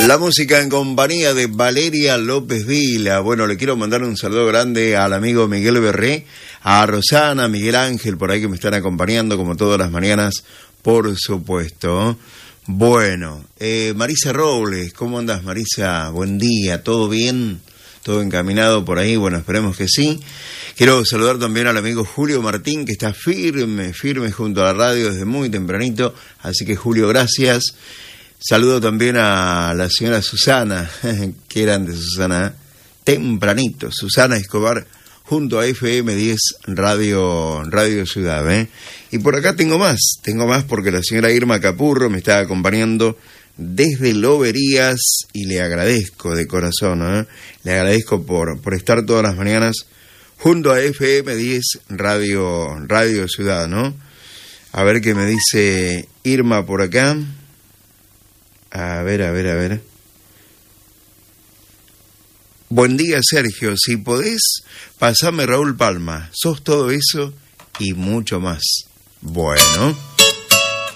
La música en compañía de Valeria López Vila. Bueno, le quiero mandar un saludo grande al amigo Miguel Berré, a Rosana, Miguel Ángel, por ahí que me están acompañando como todas las mañanas, por supuesto. Bueno, Marisa Robles, ¿cómo andas, Marisa? Buen día, ¿todo bien? ¿Todo encaminado por ahí? Bueno, esperemos que sí. Quiero saludar también al amigo Julio Martín, que está firme junto a la radio desde muy tempranito. Así que, Julio, gracias. Saludo también a la señora Susana, que grande Susana, tempranito, Susana Escobar, junto a FM10 Radio Ciudad, Y por acá tengo más porque la señora Irma Capurro me está acompañando desde Loberías y le agradezco de corazón, le agradezco por estar todas las mañanas junto a FM10 Radio Ciudad, ¿no? A ver qué me dice Irma por acá. A ver. Buen día, Sergio. Si podés, pasame Raúl Palma. Sos todo eso y mucho más. Bueno.